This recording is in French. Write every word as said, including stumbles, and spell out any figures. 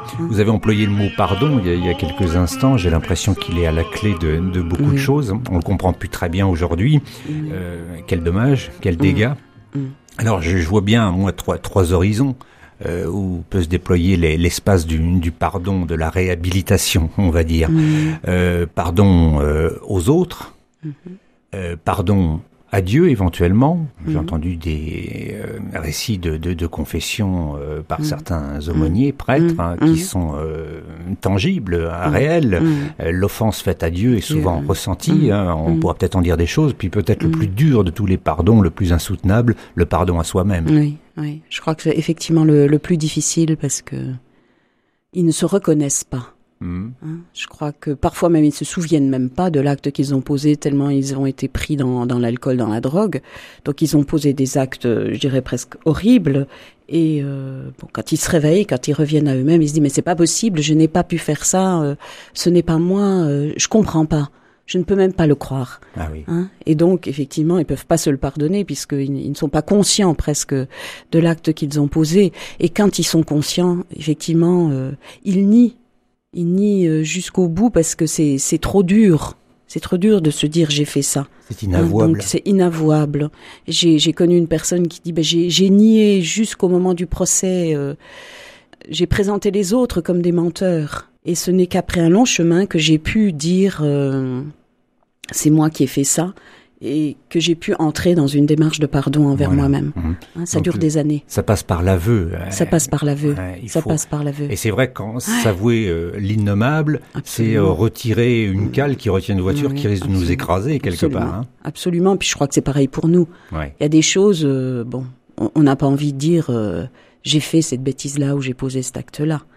Vous avez employé le mot pardon il y a, il y a quelques instants. J'ai l'impression qu'il est à la clé de, de beaucoup mmh. de choses. On le comprend plus très bien aujourd'hui. Mmh. Euh, quel dommage, quel dégât. Mmh. Mmh. Alors je, je vois bien, moi, trois, trois horizons. Euh, où peut se déployer les, l'espace du, du pardon, de la réhabilitation, on va dire. Mmh. Euh, pardon euh, aux autres, mmh. euh, pardon à Dieu éventuellement. J'ai mmh. entendu des euh, récits de, de, de confession euh, par mmh. certains aumôniers, prêtres, mmh. hein, qui mmh. sont euh, tangibles, mmh. réels. Mmh. Euh, l'offense faite à Dieu est souvent Dieu. ressentie. Mmh. Hein, on mmh. pourra peut-être en dire des choses. Puis peut-être mmh. le plus dur de tous les pardons, le plus insoutenable, le pardon à soi-même. Oui. Oui, je crois que c'est effectivement le, le plus difficile parce que ils ne se reconnaissent pas. Mmh. Hein, je crois que parfois même ils se souviennent même pas de l'acte qu'ils ont posé tellement ils ont été pris dans, dans l'alcool, dans la drogue. Donc ils ont posé des actes, je dirais presque horribles. Et euh, bon, quand ils se réveillent, quand ils reviennent à eux-mêmes, ils se disent mais c'est pas possible, je n'ai pas pu faire ça, euh, ce n'est pas moi, euh, je comprends pas. Je ne peux même pas le croire. Ah oui. Hein, et donc, effectivement, ils peuvent pas se le pardonner puisqu'ils ils ne sont pas conscients presque de l'acte qu'ils ont posé. Et quand ils sont conscients, effectivement, euh, ils nient. Ils nient euh, jusqu'au bout parce que c'est, c'est trop dur. C'est trop dur de se dire j'ai fait ça. C'est inavouable. Hein, donc c'est inavouable. J'ai, j'ai connu une personne qui dit ben, j'ai, j'ai nié jusqu'au moment du procès. Euh, j'ai présenté les autres comme des menteurs. Et ce n'est qu'après un long chemin que j'ai pu dire euh, c'est moi qui ai fait ça et que j'ai pu entrer dans une démarche de pardon envers voilà. moi-même. Mmh. Hein, ça Donc, dure des années. Ça passe par l'aveu. Ça passe par l'aveu. Ouais, ça faut... passe par l'aveu. Et c'est vrai que quand ouais. s'avouer euh, l'innommable, absolument. C'est euh, retirer une cale qui retient une voiture oui, qui risque absolument. de nous écraser quelque absolument. part. Hein. Absolument. Puis je crois que c'est pareil pour nous. Ouais. Il y a des choses, euh, bon, on n'a pas envie de dire euh, j'ai fait cette bêtise-là ou j'ai posé cet acte-là.